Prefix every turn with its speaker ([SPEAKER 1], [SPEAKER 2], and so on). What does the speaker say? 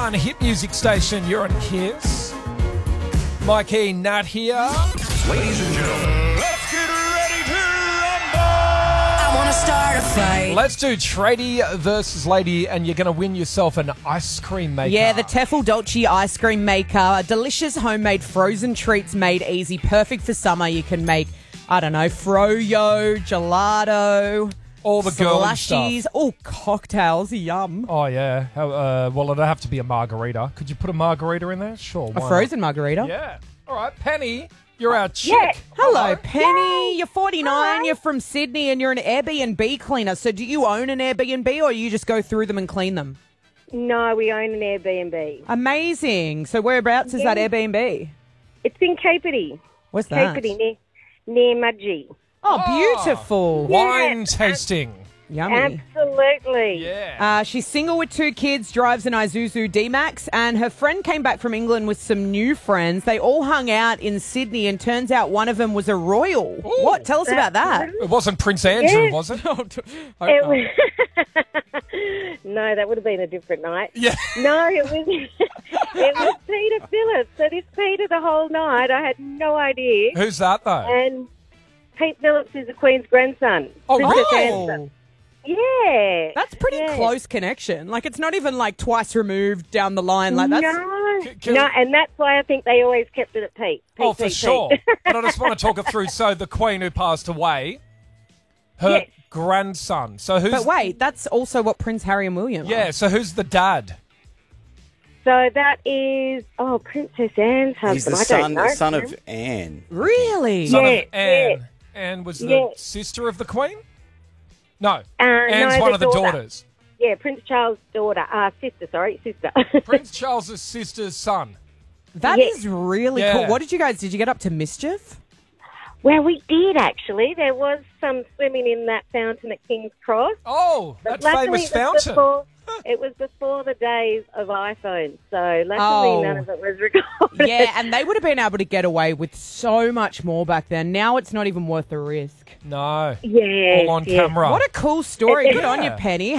[SPEAKER 1] one hit music station. You're on Kiss. Mikey, Nat here.
[SPEAKER 2] Ladies and gentlemen,
[SPEAKER 1] Let's get ready to rumble.
[SPEAKER 3] I want to start a fight.
[SPEAKER 1] Let's do tradie versus lady, and you're going to win yourself an ice cream maker.
[SPEAKER 4] Yeah, the Tefl Dolce ice cream maker. Delicious homemade frozen treats made easy. Perfect for summer. You can make, I don't know, froyo, gelato,
[SPEAKER 1] all the girly
[SPEAKER 4] slushies.
[SPEAKER 1] stuff.
[SPEAKER 4] Oh, cocktails. Yum.
[SPEAKER 1] Oh, yeah. Well, it'd have to be a margarita. Could you put a margarita in there? Sure.
[SPEAKER 4] A frozen margarita.
[SPEAKER 1] Yeah. All right, Penny, you're our chick.
[SPEAKER 5] Yeah.
[SPEAKER 4] Hello, Penny.
[SPEAKER 5] Yay.
[SPEAKER 4] You're 49.
[SPEAKER 5] Hi.
[SPEAKER 4] You're from Sydney, and you're an Airbnb cleaner. So do you own an Airbnb, or you just go through them and clean them?
[SPEAKER 5] No, we own an Airbnb.
[SPEAKER 4] Amazing. So whereabouts is that Airbnb?
[SPEAKER 5] It's in Capity.
[SPEAKER 4] Where's that?
[SPEAKER 5] Capity, near Mudgee.
[SPEAKER 4] Oh, beautiful.
[SPEAKER 1] Wine tasting.
[SPEAKER 4] Yummy.
[SPEAKER 5] Absolutely.
[SPEAKER 1] Yeah.
[SPEAKER 4] She's single with 2 kids, drives an Isuzu D-Max, and her friend came back from England with some new friends. They all hung out in Sydney, and turns out one of them was a royal. What? Tell us about that.
[SPEAKER 1] It wasn't Prince Andrew,
[SPEAKER 5] Yeah.
[SPEAKER 1] was it?
[SPEAKER 5] It was no, that would have been a different night.
[SPEAKER 1] Yeah.
[SPEAKER 5] No, it was it was Peter Phillips. So this Peter the whole night, I had no idea.
[SPEAKER 1] Who's that, though?
[SPEAKER 5] And Pete Phillips is the Queen's grandson.
[SPEAKER 1] Oh,
[SPEAKER 5] Princess
[SPEAKER 1] really?
[SPEAKER 5] Anne's son. Yeah.
[SPEAKER 4] That's pretty
[SPEAKER 5] Yeah.
[SPEAKER 4] close connection. Like, it's not even like twice removed down the line. Like, that's
[SPEAKER 5] No, and that's why I think they always kept it at Pete.
[SPEAKER 1] Oh,
[SPEAKER 5] Pete,
[SPEAKER 1] for
[SPEAKER 5] Pete,
[SPEAKER 1] sure.
[SPEAKER 5] Pete.
[SPEAKER 1] But I just want to talk it through. So the Queen who passed away, her
[SPEAKER 5] Yes.
[SPEAKER 1] grandson. So who's...
[SPEAKER 4] But wait, that's also what Prince Harry and William are.
[SPEAKER 1] Yeah, so who's the dad?
[SPEAKER 5] So that is Princess Anne's husband.
[SPEAKER 6] He's the
[SPEAKER 5] I don't know.
[SPEAKER 6] son of Anne.
[SPEAKER 4] Really?
[SPEAKER 1] Son
[SPEAKER 5] Yeah,
[SPEAKER 1] of Anne.
[SPEAKER 5] yeah.
[SPEAKER 1] Anne was the
[SPEAKER 5] Yeah.
[SPEAKER 1] sister of the Queen? No.
[SPEAKER 5] No,
[SPEAKER 1] Anne's one
[SPEAKER 5] the
[SPEAKER 1] of the
[SPEAKER 5] daughter.
[SPEAKER 1] daughters.
[SPEAKER 5] Yeah, Prince Charles' daughter. Sister.
[SPEAKER 1] Prince Charles's sister's son.
[SPEAKER 4] That
[SPEAKER 5] Yeah.
[SPEAKER 4] is really
[SPEAKER 1] Yeah.
[SPEAKER 4] cool. What did you get up to mischief?
[SPEAKER 5] Well, we did actually. There was some swimming in that fountain at King's Cross.
[SPEAKER 1] Oh,
[SPEAKER 5] But
[SPEAKER 1] that
[SPEAKER 5] luckily
[SPEAKER 1] famous
[SPEAKER 5] it was
[SPEAKER 1] fountain.
[SPEAKER 5] It was before the days of iPhones, so luckily
[SPEAKER 4] Oh.
[SPEAKER 5] none of it was recorded.
[SPEAKER 4] Yeah, and they would have been able to get away with so much more back then. Now it's not even worth the risk.
[SPEAKER 1] No.
[SPEAKER 5] Yes,
[SPEAKER 1] All on
[SPEAKER 5] yes.
[SPEAKER 1] camera.
[SPEAKER 4] What a cool story. Good on you,
[SPEAKER 1] Yeah.
[SPEAKER 4] Penny.